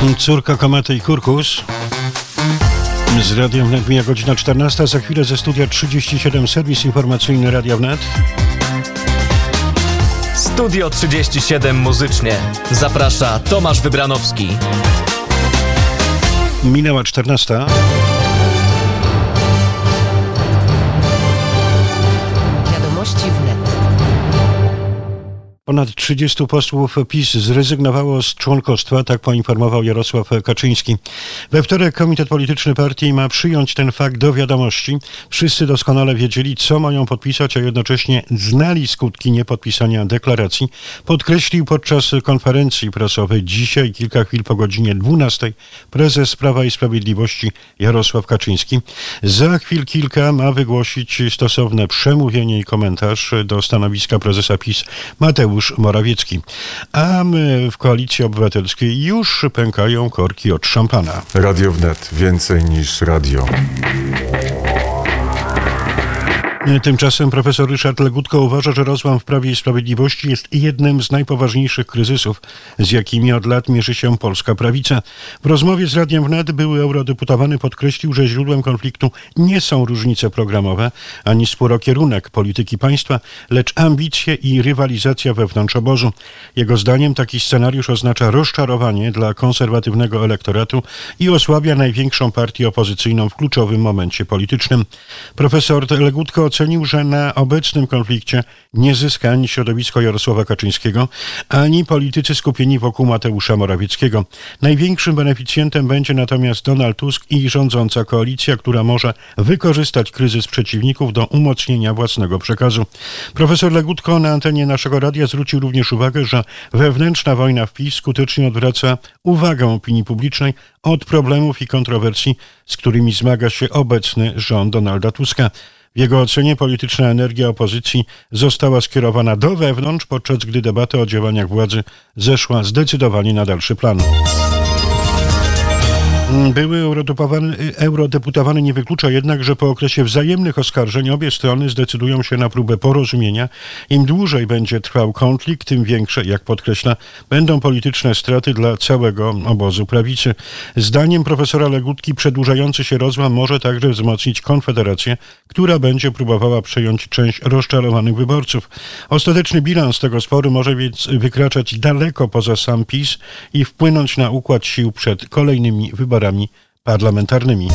Córka Komety i Kurkus. Z Radiem Wnet mija godzina 14. Za chwilę ze studia 37 serwis informacyjny Radia Wnet. Studio 37 muzycznie. Zaprasza Tomasz Wybranowski. Minęła 14. Wiadomości wnet. Ponad 30 posłów PiS zrezygnowało z członkostwa, tak poinformował Jarosław Kaczyński. We wtorek Komitet Polityczny Partii ma przyjąć ten fakt do wiadomości. Wszyscy doskonale wiedzieli, co mają podpisać, a jednocześnie znali skutki niepodpisania deklaracji. Podkreślił podczas konferencji prasowej dzisiaj, kilka chwil po godzinie 12, prezes Prawa i Sprawiedliwości Jarosław Kaczyński. Za chwil kilka ma wygłosić stosowne przemówienie i komentarz do stanowiska prezesa PiS Mateusz Morawiecki. A my w Koalicji Obywatelskiej już pękają korki od szampana. Radio Wnet. Więcej niż radio. Tymczasem profesor Ryszard Legutko uważa, że rozłam w Prawie i Sprawiedliwości jest jednym z najpoważniejszych kryzysów, z jakimi od lat mierzy się polska prawica. W rozmowie z Radiem Wnet były eurodeputowany podkreślił, że źródłem konfliktu nie są różnice programowe, ani spór o kierunek polityki państwa, lecz ambicje i rywalizacja wewnątrz obozu. Jego zdaniem taki scenariusz oznacza rozczarowanie dla konserwatywnego elektoratu i osłabia największą partię opozycyjną w kluczowym momencie politycznym. Profesor Legutko ocenił, że na obecnym konflikcie nie zyska ani środowisko Jarosława Kaczyńskiego, ani politycy skupieni wokół Mateusza Morawieckiego. Największym beneficjentem będzie natomiast Donald Tusk i rządząca koalicja, która może wykorzystać kryzys przeciwników do umocnienia własnego przekazu. Profesor Legutko na antenie naszego radia zwrócił również uwagę, że wewnętrzna wojna w PiS skutecznie odwraca uwagę opinii publicznej od problemów i kontrowersji, z którymi zmaga się obecny rząd Donalda Tuska. W jego ocenie polityczna energia opozycji została skierowana do wewnątrz, podczas gdy debata o działaniach władzy zeszła zdecydowanie na dalszy plan. Były eurodeputowany nie wyklucza jednak, że po okresie wzajemnych oskarżeń obie strony zdecydują się na próbę porozumienia. Im dłużej będzie trwał konflikt, tym większe, jak podkreśla, będą polityczne straty dla całego obozu prawicy. Zdaniem profesora Legutki przedłużający się rozłam może także wzmocnić Konfederację, która będzie próbowała przejąć część rozczarowanych wyborców. Ostateczny bilans tego sporu może więc wykraczać daleko poza sam PiS i wpłynąć na układ sił przed kolejnymi wyborami parlamentarnymi.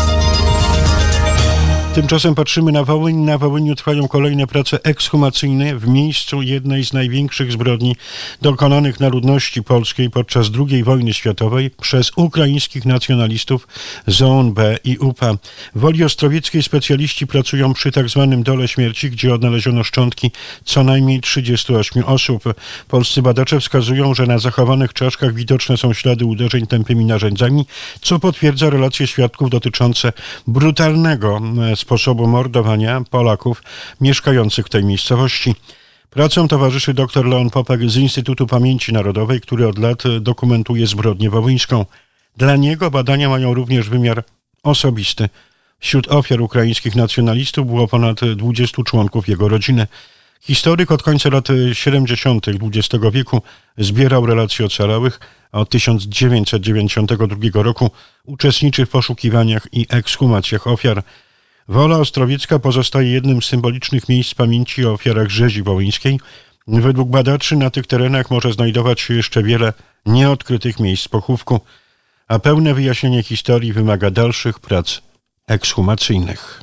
Tymczasem patrzymy na Wołyń. Na Wołyniu trwają kolejne prace ekshumacyjne w miejscu jednej z największych zbrodni dokonanych na ludności polskiej podczas II wojny światowej przez ukraińskich nacjonalistów z ONB i UPA. W Woli Ostrowieckiej specjaliści pracują przy tak zwanym dole śmierci, gdzie odnaleziono szczątki co najmniej 38 osób. Polscy badacze wskazują, że na zachowanych czaszkach widoczne są ślady uderzeń tępymi narzędziami, co potwierdza relacje świadków dotyczące brutalnego sposobu mordowania Polaków mieszkających w tej miejscowości. Pracom towarzyszy dr Leon Popek z Instytutu Pamięci Narodowej, który od lat dokumentuje zbrodnię wołyńską. Dla niego badania mają również wymiar osobisty. Wśród ofiar ukraińskich nacjonalistów było ponad 20 członków jego rodziny. Historyk od końca lat 70. XX wieku zbierał relacje ocalałych, a od 1992 roku uczestniczy w poszukiwaniach i ekshumacjach ofiar. Wola Ostrowiecka pozostaje jednym z symbolicznych miejsc pamięci o ofiarach rzezi wołyńskiej. Według badaczy na tych terenach może znajdować się jeszcze wiele nieodkrytych miejsc pochówku, a pełne wyjaśnienie historii wymaga dalszych prac ekshumacyjnych.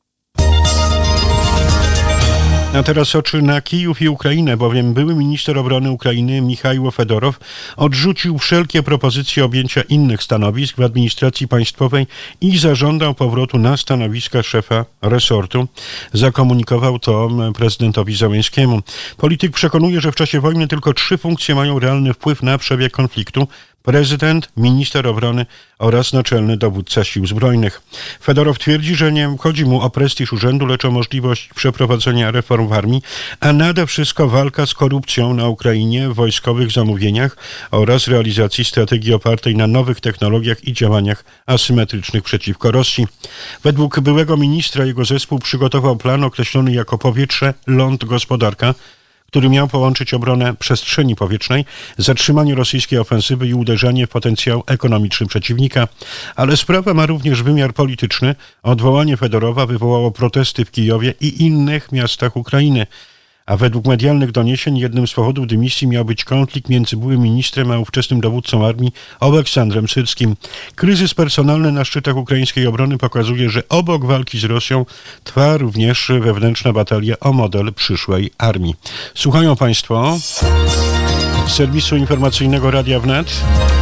A teraz oczy na Kijów i Ukrainę, bowiem były minister obrony Ukrainy Michajło Fedorow odrzucił wszelkie propozycje objęcia innych stanowisk w administracji państwowej i zażądał powrotu na stanowiska szefa resortu. Zakomunikował to prezydentowi Zełenskiemu. Polityk przekonuje, że w czasie wojny tylko 3 funkcje mają realny wpływ na przebieg konfliktu: prezydent, minister obrony oraz naczelny dowódca sił zbrojnych. Fedorow twierdzi, że nie chodzi mu o prestiż urzędu, lecz o możliwość przeprowadzenia reform w armii, a nade wszystko walka z korupcją na Ukrainie w wojskowych zamówieniach oraz realizacji strategii opartej na nowych technologiach i działaniach asymetrycznych przeciwko Rosji. Według byłego ministra jego zespół przygotował plan określony jako powietrze, ląd, gospodarka, który miał połączyć obronę przestrzeni powietrznej, zatrzymanie rosyjskiej ofensywy i uderzenie w potencjał ekonomiczny przeciwnika. Ale sprawa ma również wymiar polityczny. Odwołanie Fedorowa wywołało protesty w Kijowie i innych miastach Ukrainy. A według medialnych doniesień jednym z powodów dymisji miał być konflikt między byłym ministrem a ówczesnym dowódcą armii Oleksandrem Syrskim. Kryzys personalny na szczytach ukraińskiej obrony pokazuje, że obok walki z Rosją trwa również wewnętrzna batalia o model przyszłej armii. Słuchają Państwo serwisu informacyjnego Radia Wnet.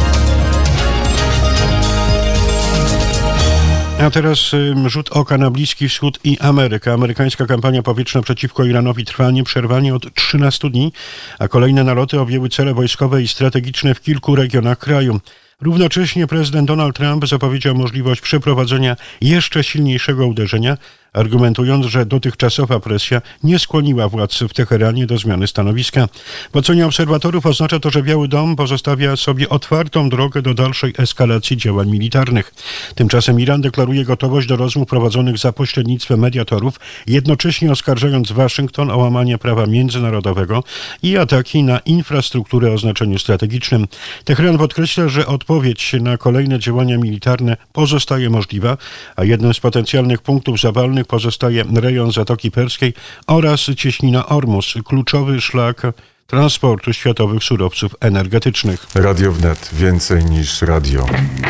A teraz rzut oka na Bliski Wschód i Amerykę. Amerykańska kampania powietrzna przeciwko Iranowi trwa nieprzerwanie od 13 dni, a kolejne naloty objęły cele wojskowe i strategiczne w kilku regionach kraju. Równocześnie prezydent Donald Trump zapowiedział możliwość przeprowadzenia jeszcze silniejszego uderzenia, argumentując, że dotychczasowa presja nie skłoniła władz w Teheranie do zmiany stanowiska. W ocenie obserwatorów oznacza to, że Biały Dom pozostawia sobie otwartą drogę do dalszej eskalacji działań militarnych. Tymczasem Iran deklaruje gotowość do rozmów prowadzonych za pośrednictwem mediatorów, jednocześnie oskarżając Waszyngton o łamanie prawa międzynarodowego i ataki na infrastrukturę o znaczeniu strategicznym. Teheran podkreśla, że odpowiedź na kolejne działania militarne pozostaje możliwa, a jednym z potencjalnych punktów zapalnych pozostaje rejon Zatoki Perskiej oraz cieśnina Ormus, kluczowy szlak transportu światowych surowców energetycznych. Radio Wnet. Więcej niż radio.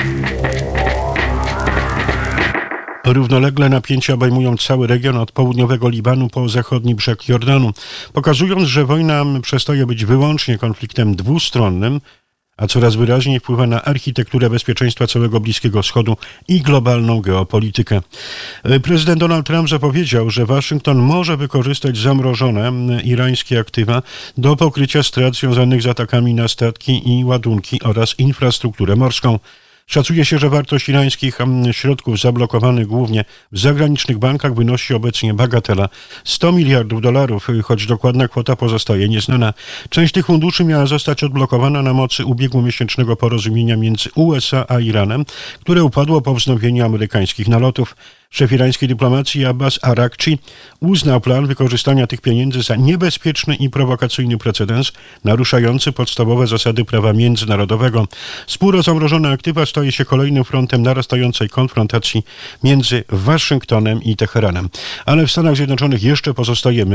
Równolegle napięcia obejmują cały region od południowego Libanu po zachodni brzeg Jordanu, pokazując, że wojna przestaje być wyłącznie konfliktem dwustronnym, a coraz wyraźniej wpływa na architekturę bezpieczeństwa całego Bliskiego Wschodu i globalną geopolitykę. Prezydent Donald Trump zapowiedział, że Waszyngton może wykorzystać zamrożone irańskie aktywa do pokrycia strat związanych z atakami na statki i ładunki oraz infrastrukturę morską. Szacuje się, że wartość irańskich środków zablokowanych głównie w zagranicznych bankach wynosi obecnie bagatela $100 miliardów, choć dokładna kwota pozostaje nieznana. Część tych funduszy miała zostać odblokowana na mocy ubiegłomiesięcznego porozumienia między USA a Iranem, które upadło po wznowieniu amerykańskich nalotów. Szef irańskiej dyplomacji Abbas Arakci uznał plan wykorzystania tych pieniędzy za niebezpieczny i prowokacyjny precedens, naruszający podstawowe zasady prawa międzynarodowego. Spór o zamrożone aktywa staje się kolejnym frontem narastającej konfrontacji między Waszyngtonem i Teheranem. Ale w Stanach Zjednoczonych jeszcze pozostajemy,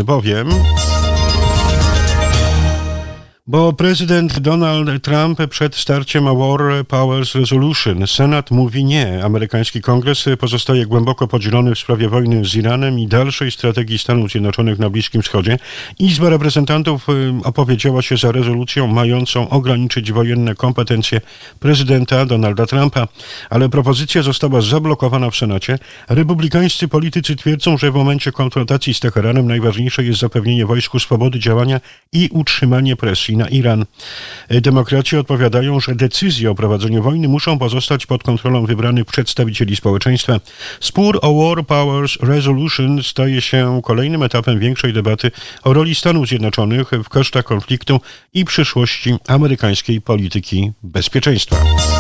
bo prezydent Donald Trump przed starciem o War Powers Resolution. Senat mówi nie. Amerykański Kongres pozostaje głęboko podzielony w sprawie wojny z Iranem i dalszej strategii Stanów Zjednoczonych na Bliskim Wschodzie. Izba Reprezentantów opowiedziała się za rezolucją mającą ograniczyć wojenne kompetencje prezydenta Donalda Trumpa, ale propozycja została zablokowana w Senacie. Republikańscy politycy twierdzą, że w momencie konfrontacji z Teheranem najważniejsze jest zapewnienie wojsku swobody działania i utrzymanie presji na Iran. Demokraci odpowiadają, że decyzje o prowadzeniu wojny muszą pozostać pod kontrolą wybranych przedstawicieli społeczeństwa. Spór o War Powers Resolution staje się kolejnym etapem większej debaty o roli Stanów Zjednoczonych w kosztach konfliktu i przyszłości amerykańskiej polityki bezpieczeństwa.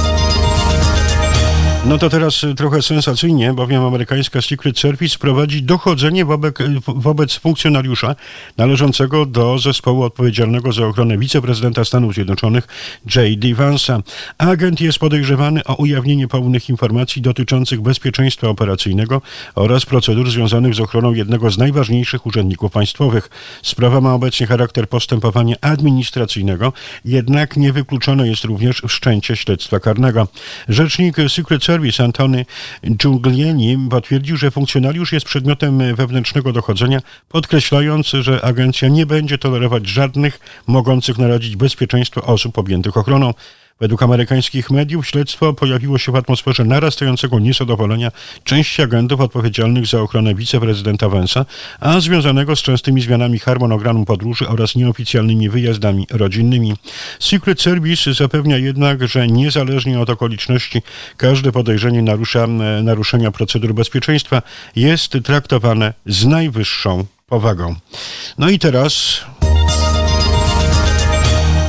No to teraz trochę sensacyjnie, bowiem amerykańska Secret Service prowadzi dochodzenie wobec funkcjonariusza należącego do zespołu odpowiedzialnego za ochronę wiceprezydenta Stanów Zjednoczonych J.D. Vance'a. Agent jest podejrzewany o ujawnienie pełnych informacji dotyczących bezpieczeństwa operacyjnego oraz procedur związanych z ochroną jednego z najważniejszych urzędników państwowych. Sprawa ma obecnie charakter postępowania administracyjnego, jednak niewykluczone jest również wszczęcie śledztwa karnego. Rzecznik Secret Service Antony Giuliani potwierdził, że funkcjonariusz jest przedmiotem wewnętrznego dochodzenia, podkreślając, że agencja nie będzie tolerować żadnych mogących narazić bezpieczeństwo osób objętych ochroną. Według amerykańskich mediów śledztwo pojawiło się w atmosferze narastającego niezadowolenia części agentów odpowiedzialnych za ochronę wiceprezydenta Vance'a, a związanego z częstymi zmianami harmonogramu podróży oraz nieoficjalnymi wyjazdami rodzinnymi. Secret Service zapewnia jednak, że niezależnie od okoliczności każde podejrzenie naruszenia procedur bezpieczeństwa jest traktowane z najwyższą powagą. No i teraz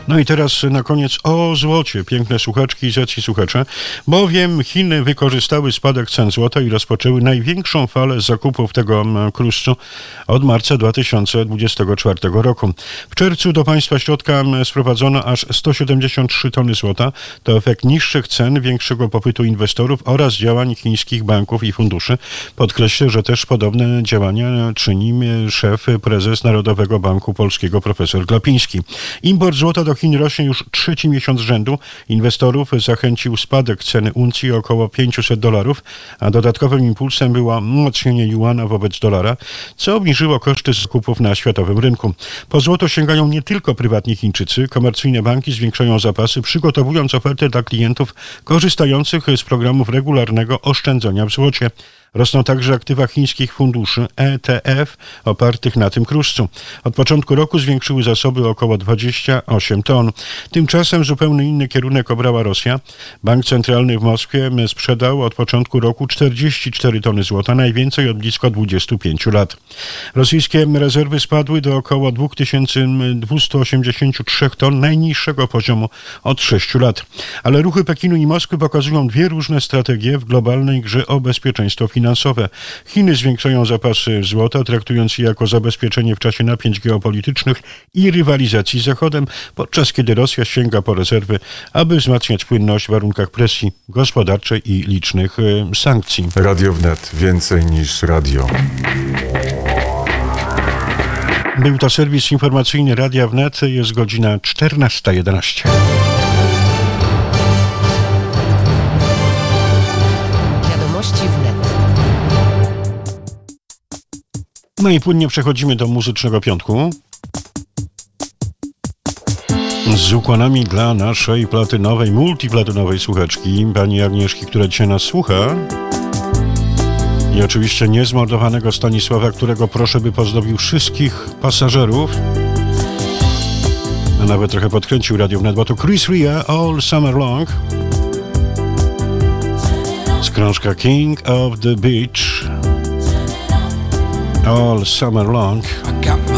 No i teraz na koniec o złocie. Piękne słuchaczki i rzadsi słuchacze, bowiem Chiny wykorzystały spadek cen złota i rozpoczęły największą falę zakupów tego kruszcu od marca 2024 roku. W czerwcu do państwa środka sprowadzono aż 173 tony złota. To efekt niższych cen, większego popytu inwestorów oraz działań chińskich banków i funduszy. Podkreślę, że też podobne działania czyni prezes Narodowego Banku Polskiego profesor Glapiński. Import złota do Chin rośnie już trzeci miesiąc z rzędu. Inwestorów zachęcił spadek ceny uncji o około $500, a dodatkowym impulsem było umocnienie juana wobec dolara, co obniżyło koszty zakupów na światowym rynku. Po złoto sięgają nie tylko prywatni Chińczycy. Komercyjne banki zwiększają zapasy, przygotowując oferty dla klientów korzystających z programów regularnego oszczędzania w złocie. Rosną także aktywa chińskich funduszy ETF opartych na tym kruszcu. Od początku roku zwiększyły zasoby o około 28 ton. Tymczasem zupełnie inny kierunek obrała Rosja. Bank Centralny w Moskwie sprzedał od początku roku 44 tony złota, najwięcej od blisko 25 lat. Rosyjskie rezerwy spadły do około 2283 ton, najniższego poziomu od 6 lat. Ale ruchy Pekinu i Moskwy pokazują dwie różne strategie w globalnej grze o bezpieczeństwo finansowe. Chiny zwiększają zapasy złota, traktując je jako zabezpieczenie w czasie napięć geopolitycznych i rywalizacji z Zachodem, podczas kiedy Rosja sięga po rezerwy, aby wzmacniać płynność w warunkach presji gospodarczej i licznych sankcji. Radio Wnet. Więcej niż radio. Był to serwis informacyjny Radia Wnet. Jest godzina 14:11. No i płynnie przechodzimy do muzycznego piątku. Z ukłonami dla naszej platynowej, multiplatynowej słuchaczki, pani Agnieszki, która dzisiaj nas słucha. I oczywiście niezmordowanego Stanisława, którego proszę, by pozdrowił wszystkich pasażerów. A nawet trochę podkręcił Radio Wnet, bo to Chris Rea, All Summer Long. Z krążka King of the Beach. All Summer Long.